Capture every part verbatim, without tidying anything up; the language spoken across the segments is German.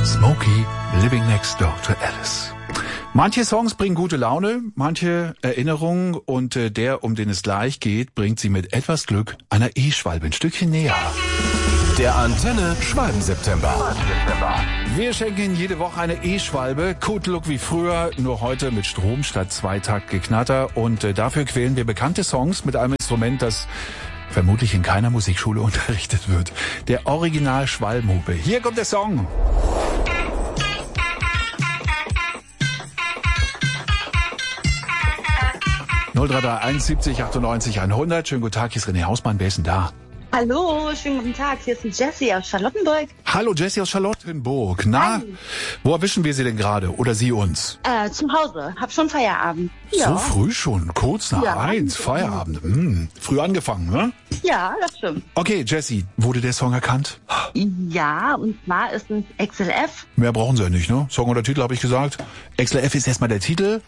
Smokey, Living Next Door to Alice. Manche Songs bringen gute Laune, manche Erinnerungen und äh, der, um den es gleich geht, bringt sie mit etwas Glück einer E-Schwalbe ein Stückchen näher. Der Antenne Schwalben-September. Wir schenken Ihnen jede Woche eine E-Schwalbe. Good Look wie früher, nur heute mit Strom statt Zweitakt-Geknatter. Und äh, dafür quälen wir bekannte Songs mit einem Instrument, das vermutlich in keiner Musikschule unterrichtet wird. Der Original-Schwalbenhupe. Hier kommt der Song. null drei drei eins siebzig achtundneunzig hundert. Schönen guten Tag, hier ist René Hausmann. Wer ist denn da? Hallo, schönen guten Tag. Hier ist die Jessie aus Charlottenburg. Hallo Jessie aus Charlottenburg. Na, Hi. Wo erwischen wir Sie denn gerade? Oder Sie uns? Äh, zu Hause. Hab schon Feierabend. So Ja, früh schon, kurz nach Ja. eins, Feierabend. Hm, früh angefangen, ne? ja, das stimmt. Okay, Jessie, wurde der Song erkannt? Ja, und zwar ist es X L F. Mehr brauchen Sie ja nicht, ne? Song oder Titel, habe ich gesagt. X L F ist erstmal der Titel.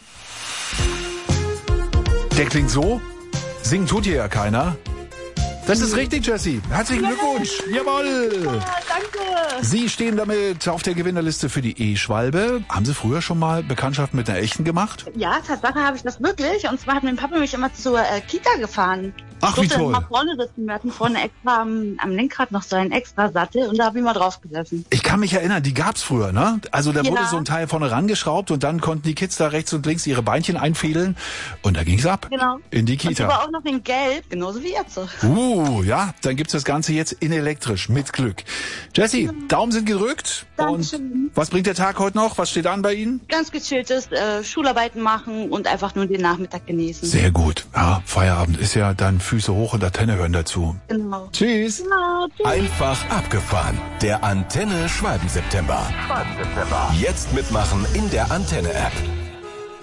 Der klingt so. Singen tut hier ja keiner. Das ist richtig, Jessie. Herzlichen Glückwunsch. Jawohl. Ja, danke. Sie stehen damit auf der Gewinnerliste für die E-Schwalbe. Haben Sie früher schon mal Bekanntschaft mit einer echten gemacht? Ja, Tatsache habe ich das wirklich. Und zwar hat mein Papa mich immer zur äh, Kita gefahren. Ach, wie Ich durfte toll. mal vorne sitzen. Wir hatten vorne extra am, am Lenkrad noch so einen extra Sattel und da habe ich mal drauf gesessen. Ich kann mich erinnern, die gab's früher, ne? Also da Ja. wurde so ein Teil vorne rangeschraubt und dann konnten die Kids da rechts und links ihre Beinchen einfädeln und da ging's ab. Genau. In die Und die Kita. war auch noch in Gelb, genauso wie jetzt. Uh, ja, dann gibt's das Ganze jetzt in elektrisch, mit Glück. Jessie, Daumen sind gedrückt. Dankeschön. Und was bringt der Tag heute noch? Was steht an bei Ihnen? Ganz gechilltes äh, Schularbeiten machen und einfach nur den Nachmittag genießen. Sehr gut. Ja, Feierabend ist ja dann Füße hoch und Antenne hören dazu. Genau. Tschüss. Ja, tschüss. Einfach abgefahren. Der Antenne Schwalben-September. Jetzt mitmachen in der Antenne-App.